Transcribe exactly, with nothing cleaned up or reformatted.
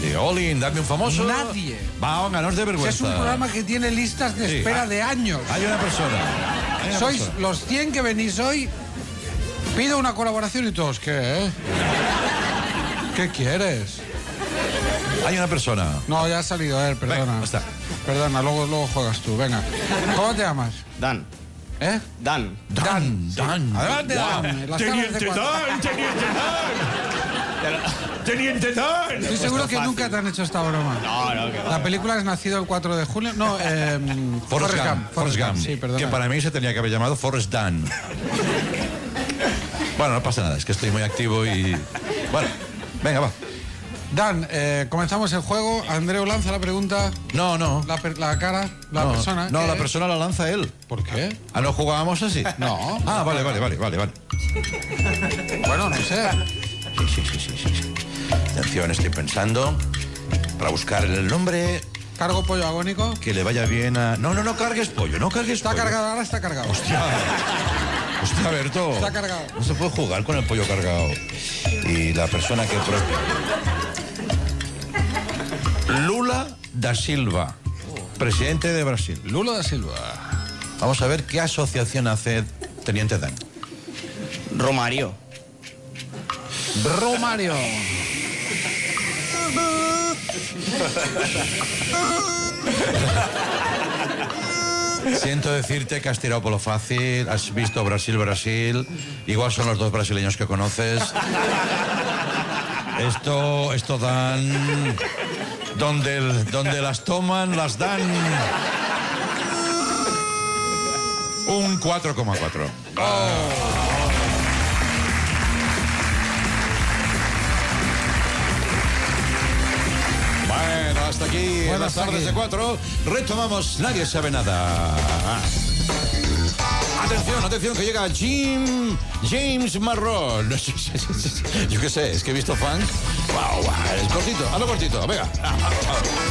sí. Olin, dame un famoso. Nadie. Va, venga, no os dé vergüenza. Es un programa que tiene listas de Sí. espera Ah, de años. Hay una persona. Hay una Sois persona. los cien que venís hoy. Pido una colaboración y todos, ¿qué? eh? ¿Qué quieres? Hay una persona. No, ya ha salido él, perdona. Venga, está. Perdona, luego, luego juegas tú, venga. ¿Cómo te llamas? Dan. ¿Eh? Dan. Dan, Dan. Adelante, Dan. Las tablas de Teniente cuatro. Dan, Teniente Dan. Teniente Dan. Estoy seguro que nunca te han hecho esta broma. No, no, que va. La película es Nacido el cuatro de julio. No, eh, Forrest Gump. Forrest Gump. Sí, perdona. Que para mí se tenía que haber llamado Forrest Dan. Bueno, no pasa nada, es que estoy muy activo y... Bueno, venga, va. Dan, eh, comenzamos el juego. Andreu lanza la pregunta. No, no. La, per- la cara, la no, persona. No, ¿qué la es? persona la lanza él. ¿Por qué? Ah, ¿no jugábamos así? No. Ah, vale, vale, vale, vale, vale. Bueno, no sé. Sí, sí, sí, sí, sí, sí. Atención, estoy pensando para buscar el nombre Cargo pollo agónico. que le vaya bien a... No, no, no cargues pollo, no cargues Está pollo. cargado, ahora está cargado. Hostia. Hostia, Berto. Está cargado. No se puede jugar con el pollo cargado. Y la persona que... pro- Lula da Silva, presidente de Brasil. Lula da Silva. Vamos a ver qué asociación hace Teniente Dan. Romario. Romario. Siento decirte que has tirado por lo fácil, has visto Brasil, Brasil, igual son los dos brasileños que conoces. Esto, esto dan, donde, el- donde las toman, las dan. Un cuatro coma cuatro. Bueno, hasta aquí en Bueno, las hasta tardes aquí. de cuatro. Retomamos Nadie Sabe Nada. Atención, atención, que llega Jim, James Marrón. Yo qué sé, es que he visto funk. Wow, wow, es cortito, hazlo cortito, venga.